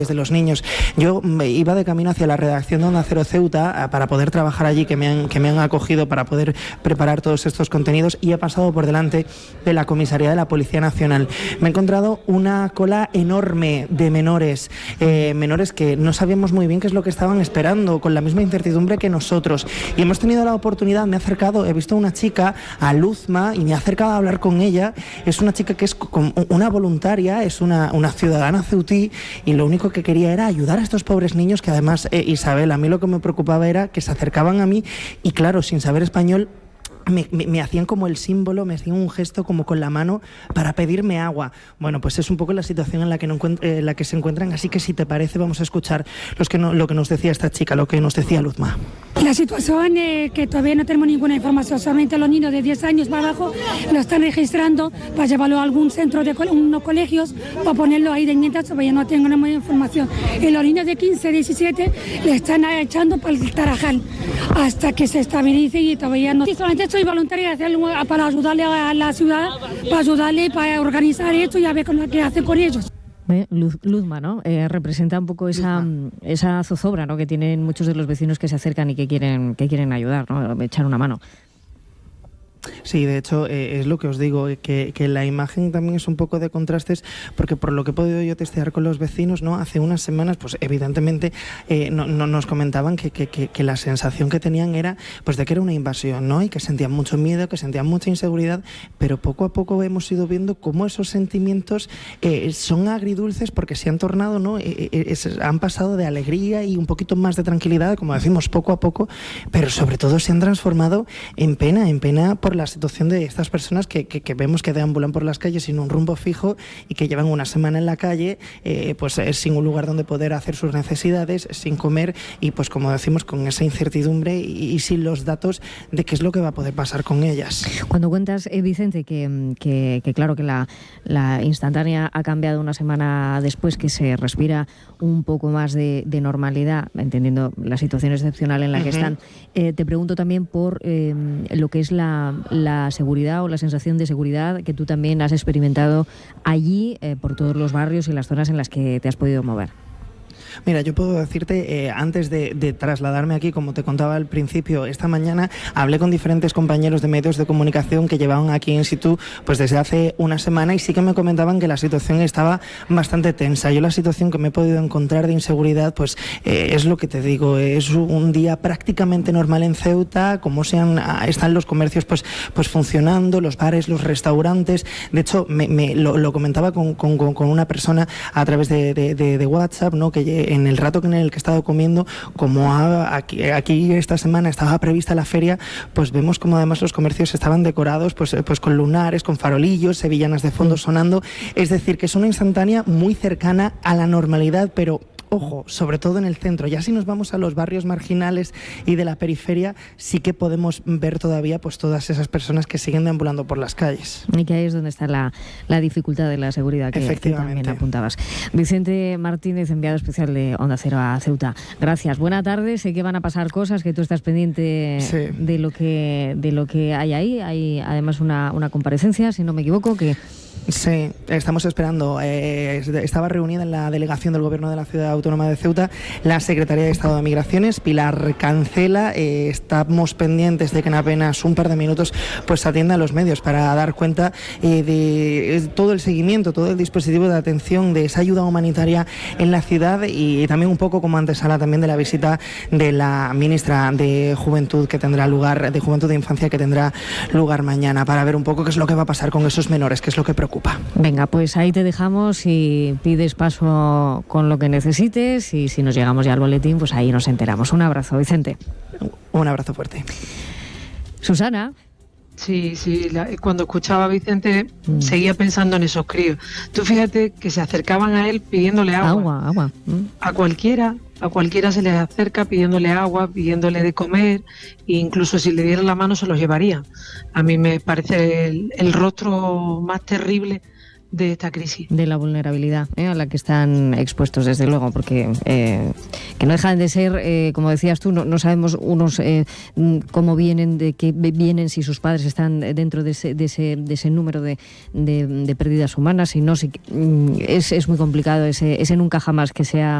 de los niños. Yo iba de camino hacia la redacción de Onda Cero Ceuta para poder trabajar allí, que me han acogido para poder preparar todos estos contenidos, y he pasado por delante de la comisaría de la Policía Nacional. Me he encontrado una cola enorme de menores que no sabíamos muy bien qué es lo que estaban esperando, con la misma incertidumbre que nosotros. Y hemos tenido la oportunidad, me he acercado, he visto a una chica, a Luzma, y me he acercado a hablar con ella. Es una chica que es una voluntaria, es una ciudadana ceutí, y lo único que quería era ayudar a estos pobres niños, que además, Isabel, a mí lo que me preocupaba era que se acercaban a mí y, claro, sin saber español, me hacían como el símbolo, me hacían un gesto como con la mano para pedirme agua. Bueno, pues es un poco la situación en la que se encuentran, así que si te parece vamos a escuchar lo que nos decía esta chica, lo que nos decía Luzma. La situación es que todavía no tenemos ninguna información, solamente los niños de 10 años para abajo lo están registrando para llevarlo a algún centro de unos colegios para ponerlo ahí de mientras todavía no tengo ninguna información. Y los niños de 15, 17 le están echando para el Tarajal hasta que se estabilice, y todavía no. Solamente soy voluntaria para ayudarle a la ciudad, para organizar esto y a ver qué hace con ellos. Luzma, ¿no? Representa un poco esa zozobra, ¿no?, que tienen muchos de los vecinos que se acercan y que quieren ayudar, ¿no?, echar una mano. Sí, de hecho, es lo que os digo, que la imagen también es un poco de contrastes, porque por lo que he podido yo testear con los vecinos, ¿no?, hace unas semanas, pues evidentemente nos comentaban que la sensación que tenían era pues de que era una invasión, ¿no?, y que sentían mucho miedo, que sentían mucha inseguridad, pero poco a poco hemos ido viendo cómo esos sentimientos son agridulces, porque se han tornado, ¿no?, han pasado de alegría y un poquito más de tranquilidad, como decimos, poco a poco, pero sobre todo se han transformado en pena por la situación de estas personas que vemos que deambulan por las calles sin un rumbo fijo y que llevan una semana en la calle, sin un lugar donde poder hacer sus necesidades, sin comer, y pues como decimos, con esa incertidumbre y sin los datos de qué es lo que va a poder pasar con ellas. Cuando cuentas, Vicente, que claro que la instantánea ha cambiado una semana después, que se respira un poco más de normalidad, entendiendo la situación excepcional en la que están, te pregunto también por lo que es la seguridad o la sensación de seguridad que tú también has experimentado allí, por todos los barrios y las zonas en las que te has podido mover. Mira, yo puedo decirte, antes de trasladarme aquí, como te contaba al principio, esta mañana hablé con diferentes compañeros de medios de comunicación que llevaban aquí in situ pues desde hace una semana, y sí que me comentaban que la situación estaba bastante tensa. Yo la situación que me he podido encontrar de inseguridad, pues es lo que te digo, es un día prácticamente normal en Ceuta, como están los comercios pues funcionando, los bares, los restaurantes. De hecho, lo comentaba con una persona a través de WhatsApp, ¿no?, que en el rato en el que he estado comiendo, como aquí esta semana estaba prevista la feria, pues vemos como además los comercios estaban decorados pues con lunares, con farolillos, sevillanas de fondo sonando. Es decir, que es una instantánea muy cercana a la normalidad, pero ojo, sobre todo en el centro. Ya si nos vamos a los barrios marginales y de la periferia, sí que podemos ver todavía pues todas esas personas que siguen deambulando por las calles. Y que ahí es donde está la dificultad de la seguridad que también apuntabas. Vicente Martínez, enviado especial de Onda Cero a Ceuta. Gracias. Buena tarde. Sé que van a pasar cosas, que tú estás pendiente de lo que hay ahí. Hay además una comparecencia, si no me equivoco, que... Sí, estamos esperando. Estaba reunida en la delegación del Gobierno de la Ciudad Autónoma de Ceuta la Secretaría de Estado de Migraciones, Pilar Cancela. Estamos pendientes de que en apenas un par de minutos pues atienda a los medios para dar cuenta de todo el seguimiento, todo el dispositivo de atención de esa ayuda humanitaria en la ciudad, y también un poco como antesala también de la visita de la ministra de Juventud de Juventud e Infancia, que tendrá lugar mañana, para ver un poco qué es lo que va a pasar con esos menores, qué es lo que preocupa. Venga, pues ahí te dejamos y pides paso con lo que necesites, y si nos llegamos ya al boletín, pues ahí nos enteramos. Un abrazo, Vicente. Un abrazo fuerte. Susana. Sí, cuando escuchaba a Vicente seguía pensando en esos críos. Tú fíjate que se acercaban a él pidiéndole agua. Agua. A cualquiera se les acerca pidiéndole agua, pidiéndole de comer, e incluso si le dieran la mano se los llevaría. A mí me parece el rostro más terrible de esta crisis. De la vulnerabilidad a la que están expuestos, desde luego, porque que no dejan de ser, como decías tú, no sabemos unos cómo vienen, de qué vienen, si sus padres están dentro de ese número de pérdidas humanas, si no, es muy complicado ese nunca jamás que sea